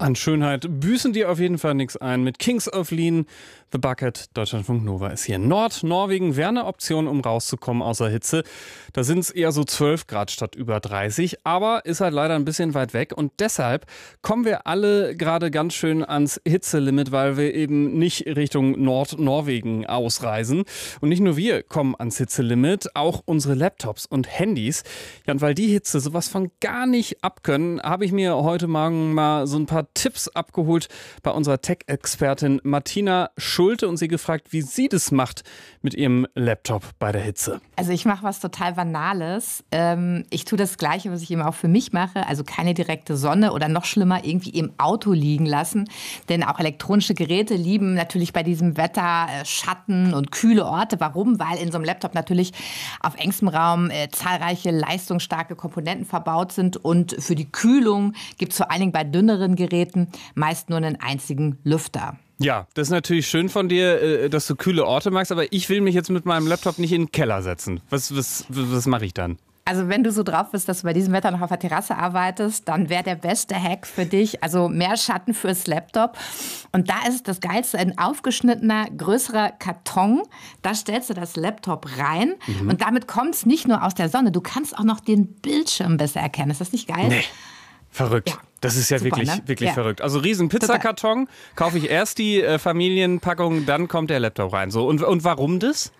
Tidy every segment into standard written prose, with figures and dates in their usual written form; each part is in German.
An Schönheit büßen die auf jeden Fall nichts ein. Mit Kings of Lean, The Bucket, Deutschlandfunk Nova ist hier. Nordnorwegen wäre eine Option, um rauszukommen außer Hitze. Da sind es eher so 12 Grad statt über 30. Aber ist halt leider ein bisschen weit weg. Und deshalb kommen wir alle gerade ganz schön ans Hitzelimit, weil wir eben nicht Richtung Nordnorwegen ausreisen. Und nicht nur wir kommen ans Hitzelimit, auch unsere Laptops und Handys. Ja, und weil die Hitze sowas von gar nicht abkönnen, habe ich mir heute Morgen mal so ein paar Tipps abgeholt bei unserer Tech-Expertin Martina Schulte und sie gefragt, wie sie das macht mit ihrem Laptop bei der Hitze. Also ich mache was total Banales. Ich tue das Gleiche, was ich eben auch für mich mache. Also keine direkte Sonne oder noch schlimmer irgendwie im Auto liegen lassen. Denn auch elektronische Geräte lieben natürlich bei diesem Wetter Schatten und kühle Orte. Warum? Weil in so einem Laptop natürlich auf engstem Raum zahlreiche leistungsstarke Komponenten verbaut sind. Und für die Kühlung gibt es vor allen Dingen bei dünneren Geräten meist nur einen einzigen Lüfter. Ja, das ist natürlich schön von dir, dass du kühle Orte magst, aber ich will mich jetzt mit meinem Laptop nicht in den Keller setzen. Was mache ich dann? Also wenn du so drauf bist, dass du bei diesem Wetter noch auf der Terrasse arbeitest, dann wäre der beste Hack für dich, also mehr Schatten fürs Laptop. Und da ist das Geilste, ein aufgeschnittener, größerer Karton. Da stellst du das Laptop rein und damit kommt es nicht nur aus der Sonne, du kannst auch noch den Bildschirm besser erkennen. Ist das nicht geil? Nee. Verrückt. Ja, das ist ja super, wirklich ja. Verrückt. Also riesen Pizzakarton, kaufe ich erst die Familienpackung, dann kommt der Laptop rein. So, und warum das?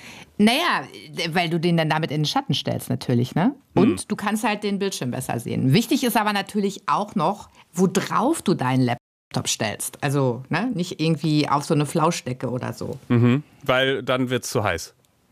Naja, weil du den dann damit in den Schatten stellst natürlich, ne? Und du kannst halt den Bildschirm besser sehen. Wichtig ist aber natürlich auch noch, worauf du deinen Laptop stellst. Also nicht irgendwie auf so eine Flauschdecke oder so. Weil dann wird's zu heiß.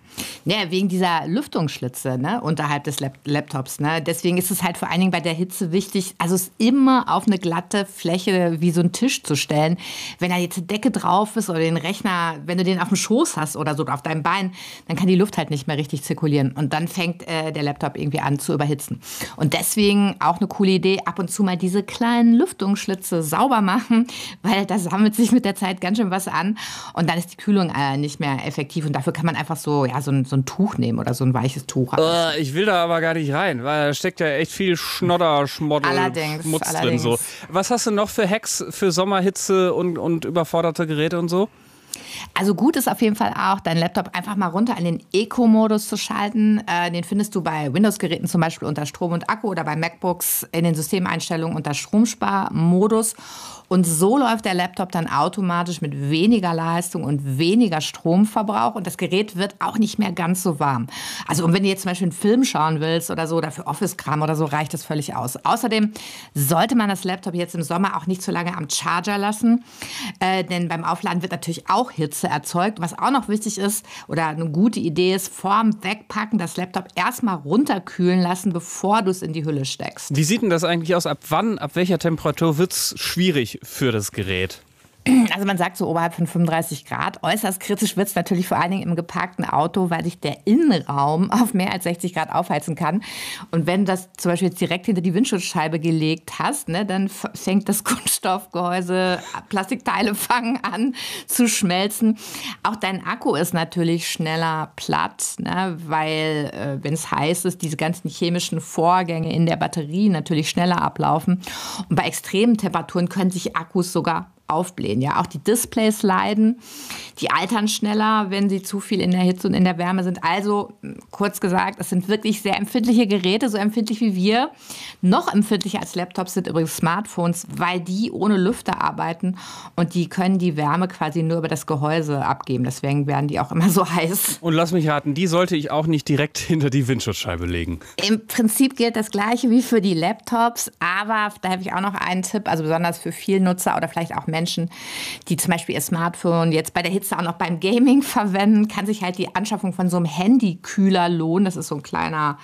Ja, wegen dieser Lüftungsschlitze unterhalb des Laptops. Deswegen ist es halt vor allen Dingen bei der Hitze wichtig, also es immer auf eine glatte Fläche wie so einen Tisch zu stellen. Wenn da jetzt eine Decke drauf ist oder den Rechner, wenn du den auf dem Schoß hast oder so oder auf deinem Bein, dann kann die Luft halt nicht mehr richtig zirkulieren. Und dann fängt der Laptop irgendwie an zu überhitzen. Und deswegen auch eine coole Idee, ab und zu mal diese kleinen Lüftungsschlitze sauber machen, weil da sammelt sich mit der Zeit ganz schön was an. Und dann ist die Kühlung nicht mehr effektiv. Und dafür kann man einfach so ein Tuch nehmen oder so ein weiches Tuch. Ich will da aber gar nicht rein, weil da steckt ja echt viel Schnodder, Schmoddel, Schmutz drin. So. Was hast du noch für Hacks für Sommerhitze und überforderte Geräte und so? Also gut ist auf jeden Fall auch, deinen Laptop einfach mal runter in den Eco-Modus zu schalten. Den findest du bei Windows-Geräten zum Beispiel unter Strom und Akku oder bei MacBooks in den Systemeinstellungen unter Stromsparmodus. Und so läuft der Laptop dann automatisch mit weniger Leistung und weniger Stromverbrauch. Und das Gerät wird auch nicht mehr ganz so warm. Also und wenn du jetzt zum Beispiel einen Film schauen willst oder so, oder für Office-Kram oder so, reicht das völlig aus. Außerdem sollte man das Laptop jetzt im Sommer auch nicht so lange am Charger lassen. Denn beim Aufladen wird natürlich auch Hitze erzeugt. Was auch noch wichtig ist oder eine gute Idee ist, vorm Wegpacken das Laptop erstmal runterkühlen lassen, bevor du es in die Hülle steckst. Wie sieht denn das eigentlich aus? Ab welcher Temperatur wird es schwierig für das Gerät? Also man sagt so oberhalb von 35 Grad. Äußerst kritisch wird es natürlich vor allen Dingen im geparkten Auto, weil sich der Innenraum auf mehr als 60 Grad aufheizen kann. Und wenn du das zum Beispiel jetzt direkt hinter die Windschutzscheibe gelegt hast, dann fängt das Kunststoffgehäuse, Plastikteile fangen an zu schmelzen. Auch dein Akku ist natürlich schneller platt, weil wenn es heiß ist, diese ganzen chemischen Vorgänge in der Batterie natürlich schneller ablaufen. Und bei extremen Temperaturen können sich Akkus sogar aufblähen. Ja, auch die Displays leiden, die altern schneller, wenn sie zu viel in der Hitze und in der Wärme sind. Also, kurz gesagt, es sind wirklich sehr empfindliche Geräte, so empfindlich wie wir. Noch empfindlicher als Laptops sind übrigens Smartphones, weil die ohne Lüfter arbeiten und die können die Wärme quasi nur über das Gehäuse abgeben. Deswegen werden die auch immer so heiß. Und lass mich raten, die sollte ich auch nicht direkt hinter die Windschutzscheibe legen. Im Prinzip gilt das Gleiche wie für die Laptops, aber da habe ich auch noch einen Tipp, also besonders für Vielnutzer oder vielleicht auch Menschen, die zum Beispiel ihr Smartphone jetzt bei der Hitze auch noch beim Gaming verwenden, kann sich halt die Anschaffung von so einem Handykühler lohnen. Das ist so ein kleiner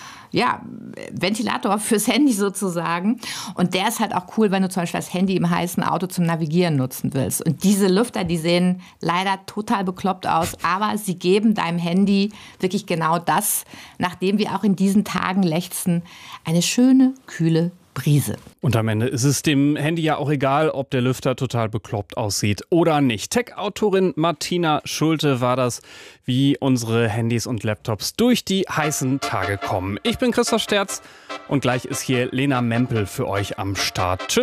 Ventilator fürs Handy sozusagen. Und der ist halt auch cool, wenn du zum Beispiel das Handy im heißen Auto zum Navigieren nutzen willst. Und diese Lüfter, die sehen leider total bekloppt aus, aber sie geben deinem Handy wirklich genau das, nachdem wir auch in diesen Tagen lechzen, eine schöne, kühle Brise. Und am Ende ist es dem Handy ja auch egal, ob der Lüfter total bekloppt aussieht oder nicht. Tech-Autorin Martina Schulte war das, wie unsere Handys und Laptops durch die heißen Tage kommen. Ich bin Christoph Sterz und gleich ist hier Lena Mempel für euch am Start. Tschüss.